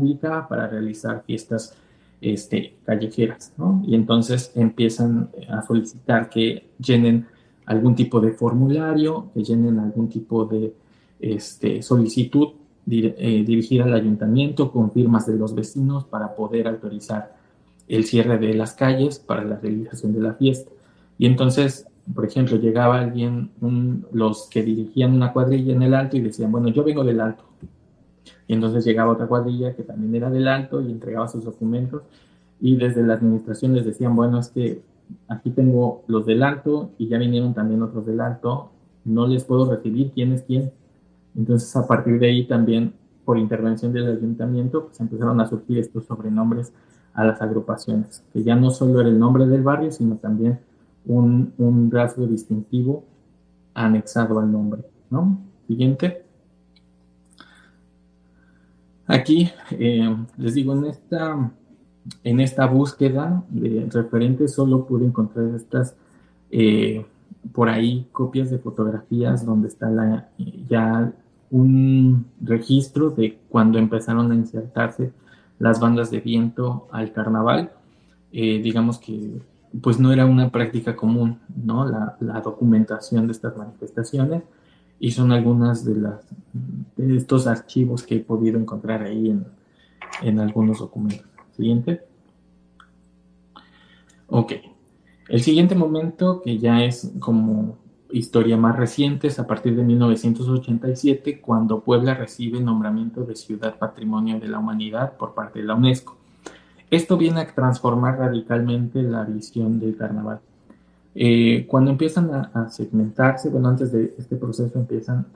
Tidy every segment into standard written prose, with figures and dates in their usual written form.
pública para realizar fiestas callejeras, ¿no? Y entonces empiezan a solicitar que llenen algún tipo de formulario, que llenen algún tipo de solicitud dirigida al ayuntamiento con firmas de los vecinos para poder autorizar el cierre de las calles para la realización de la fiesta. Y entonces, por ejemplo, llegaba alguien, los que dirigían una cuadrilla en el Alto y decían, bueno, yo vengo del Alto. Y entonces llegaba otra cuadrilla que también era del Alto y entregaba sus documentos. Y desde la administración les decían, bueno, es que aquí tengo los del Alto y ya vinieron también otros del Alto, no les puedo recibir quién es quién. Entonces, a partir de ahí también, por intervención del ayuntamiento, pues empezaron a surgir estos sobrenombres a las agrupaciones, que ya no solo era el nombre del barrio, sino también un rasgo distintivo anexado al nombre, ¿no? Siguiente. Aquí, les digo, en esta búsqueda de referentes solo pude encontrar estas por ahí copias de fotografías donde está ya un registro de cuando empezaron a insertarse las bandas de viento al carnaval. Digamos que pues no era una práctica común, ¿no? La documentación de estas manifestaciones, y son algunas de estos archivos que he podido encontrar ahí en algunos documentos. Siguiente. Ok. El siguiente momento, que ya es como historia más reciente, es a partir de 1987, cuando Puebla recibe el nombramiento de Ciudad Patrimonio de la Humanidad por parte de la UNESCO. Esto viene a transformar radicalmente la visión del carnaval. Cuando empiezan a segmentarse, bueno, antes de este proceso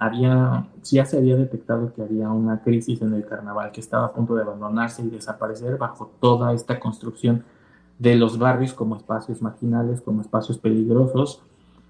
ya se había detectado que había una crisis en el carnaval, que estaba a punto de abandonarse y desaparecer bajo toda esta construcción de los barrios como espacios marginales, como espacios peligrosos,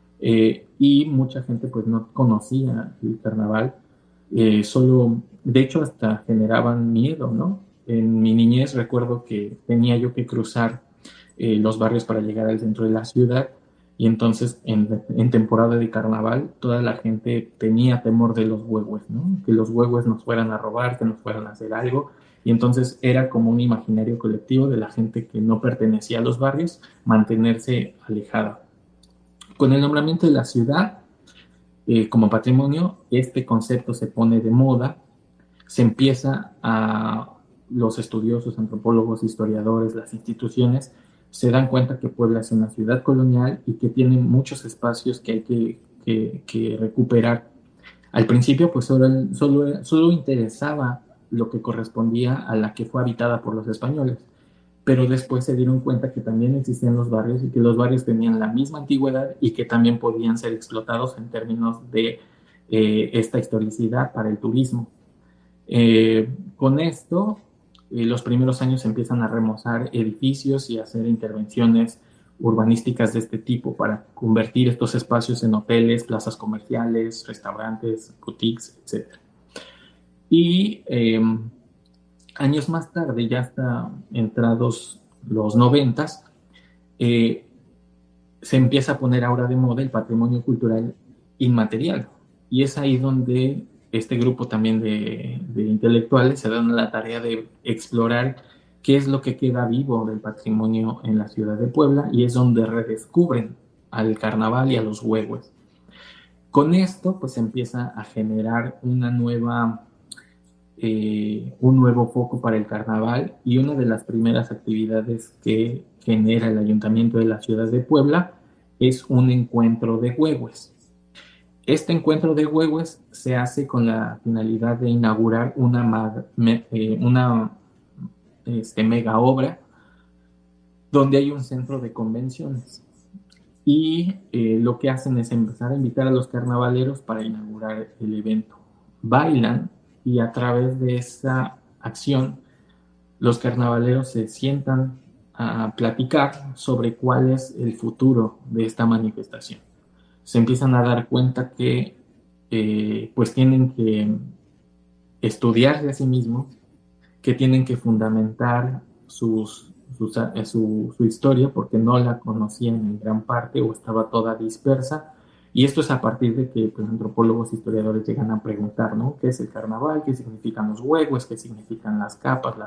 y mucha gente pues no conocía el carnaval, solo, de hecho hasta generaban miedo, ¿no? En mi niñez recuerdo que tenía yo que cruzar los barrios para llegar al centro de la ciudad, y entonces en temporada de carnaval toda la gente tenía temor de los huehues, ¿no? Que los huehues nos fueran a robar, que nos fueran a hacer algo, y entonces era como un imaginario colectivo de la gente que no pertenecía a los barrios mantenerse alejada. Con el nombramiento de la ciudad como patrimonio, este concepto se pone de moda, se empieza a los estudiosos, antropólogos, historiadores, las instituciones, se dan cuenta que Puebla es una ciudad colonial y que tiene muchos espacios que hay que recuperar. Al principio, pues solo interesaba lo que correspondía a la que fue habitada por los españoles, pero después se dieron cuenta que también existían los barrios y que los barrios tenían la misma antigüedad y que también podían ser explotados en términos de esta historicidad para el turismo. Con esto, los primeros años se empiezan a remozar edificios y a hacer intervenciones urbanísticas de este tipo para convertir estos espacios en hoteles, plazas comerciales, restaurantes, boutiques, etc. Y años más tarde, ya hasta entrados los 90, se empieza a poner ahora de moda el patrimonio cultural inmaterial. Y es ahí donde este grupo también de intelectuales se dan la tarea de explorar qué es lo que queda vivo del patrimonio en la ciudad de Puebla, y es donde redescubren al carnaval y a los huehues. Con esto, pues empieza a generar un nuevo foco para el carnaval, y una de las primeras actividades que genera el Ayuntamiento de la ciudad de Puebla es un encuentro de huehues. Este encuentro de huehues se hace con la finalidad de inaugurar una mega obra donde hay un centro de convenciones, y lo que hacen es empezar a invitar a los carnavaleros para inaugurar el evento. Bailan, y a través de esa acción los carnavaleros se sientan a platicar sobre cuál es el futuro de esta manifestación. Se empiezan a dar cuenta que pues tienen que estudiarse a sí mismos, que tienen que fundamentar su historia, porque no la conocían en gran parte o estaba toda dispersa. Y esto es a partir de que pues, antropólogos, historiadores llegan a preguntar, ¿no? ¿Qué es el carnaval? ¿Qué significan los huehues? ¿Qué significan las capas,